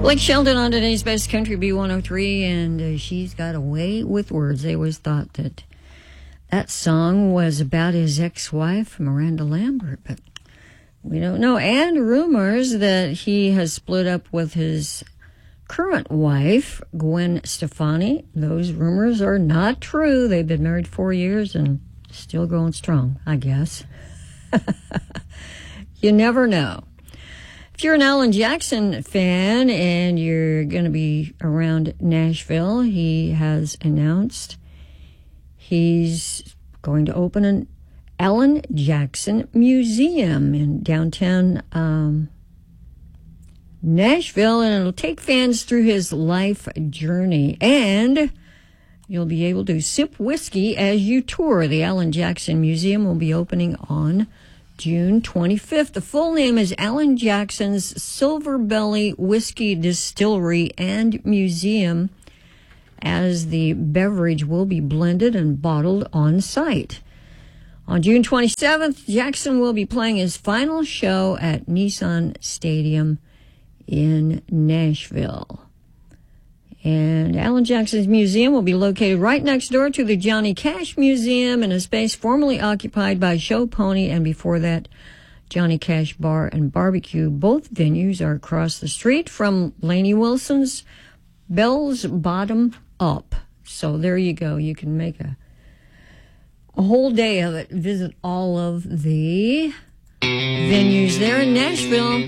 Blake Shelton on today's Best Country B103, and she's got a way with words. They always thought that song was about his ex-wife, Miranda Lambert, but we don't know. And rumors that he has split up with his current wife, Gwen Stefani. Those rumors are not true. They've been married 4 years and still going strong, I guess. You never know. If you're an Alan Jackson fan and you're going to be around Nashville, he has announced he's going to open an Alan Jackson Museum in downtown Nashville, and it'll take fans through his life journey. And you'll be able to sip whiskey as you tour. The Alan Jackson Museum will be opening on June 25th. The full name is Alan Jackson's Silver Belly Whiskey Distillery and Museum, as the beverage will be blended and bottled on site. On June 27th, Jackson will be playing his final show at Nissan Stadium in Nashville. And Alan Jackson's museum will be located right next door to the Johnny Cash Museum, in a space formerly occupied by Show Pony, and before that, Johnny Cash Bar and Barbecue. Both venues are across the street from Lainey Wilson's Bell's Bottom Up. So there you go. You can make a whole day of it. Visit all of the venues there in Nashville.